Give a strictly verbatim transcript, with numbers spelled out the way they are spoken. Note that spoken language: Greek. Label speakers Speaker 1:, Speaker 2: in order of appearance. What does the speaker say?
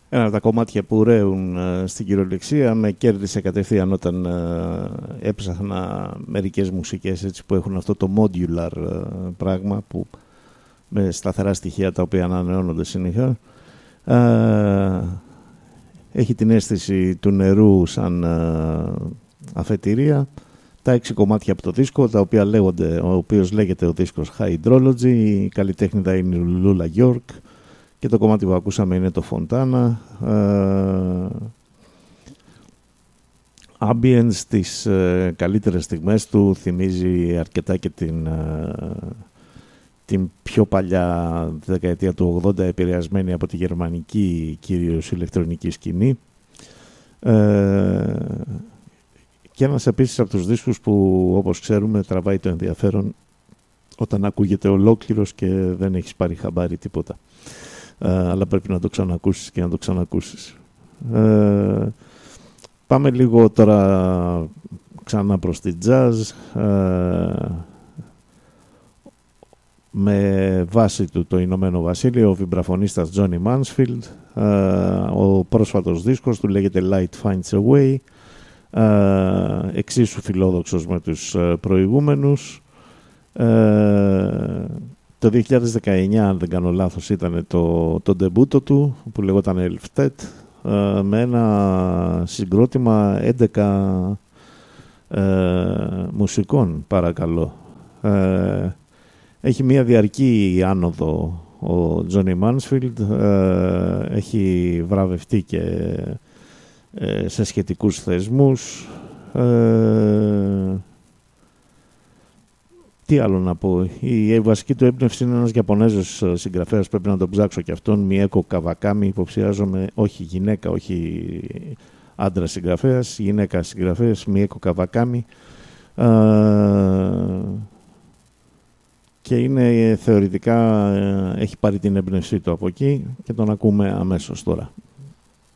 Speaker 1: Ένα από τα κομμάτια που ρέουν ε, στην κυριολεξία με κέρδισε κατευθείαν όταν ε, έψαχνα μερικές μουσικές έτσι, που έχουν αυτό το modular ε, πράγμα που, με σταθερά στοιχεία τα οποία ανανεώνονται συνήθως. Ε, έχει την αίσθηση του νερού σαν ε, αφετηρία. Τα έξι κομμάτια από το δίσκο, τα οποία λέγονται, ο οποίος λέγεται ο δίσκος Hydrology, η καλλιτέχνητα είναι η Lula York και το κομμάτι που ακούσαμε είναι το Fontana. Ε, ambience στις ε, καλύτερες στιγμές του, θυμίζει αρκετά και την, ε, την πιο παλιά δεκαετία του ογδόντα, επηρεασμένη από τη γερμανική κυρίως ηλεκτρονική σκηνή. Ε, και ένας επίσης από τους δίσκους που, όπως ξέρουμε, τραβάει το ενδιαφέρον όταν ακούγεται ολόκληρος και δεν έχεις πάρει χαμπάρι τίποτα. Ε, αλλά πρέπει να το ξανακούσεις και να το ξανακούσεις. Ε, πάμε λίγο τώρα ξανά προς τη jazz, ε, με βάση του το Ηνωμένο Βασίλειο, ο βιμπραφωνίστας Johnny Mansfield. Ε, ο πρόσφατος δίσκος του λέγεται Light Finds a Way, ε, εξίσου φιλόδοξος με τους προηγούμενους. Ε, το δύο χιλιάδες δεκαεννιά, αν δεν κάνω λάθος, ήταν το, το ντεμπούτο του που λεγόταν Elftet, ε, με ένα συγκρότημα έντεκα ε, μουσικών, παρακαλώ. Ε, έχει μια διαρκή άνοδο ο Johnny Mansfield, ε, έχει βραβευτεί και ε, σε σχετικούς θεσμούς. Ε, Τι άλλο να πω. Η βασική του έμπνευση είναι ένας Ιαπωνέζος συγγραφέας, πρέπει να τον ψάξω και αυτόν, Μιέκο Καβακάμι, υποψιάζομαι, όχι γυναίκα, όχι άντρα συγγραφέας, γυναίκα συγγραφέας, Μιέκο Καβακάμι. Ε, και είναι θεωρητικά, έχει πάρει την έμπνευσή του από εκεί και τον ακούμε αμέσως τώρα.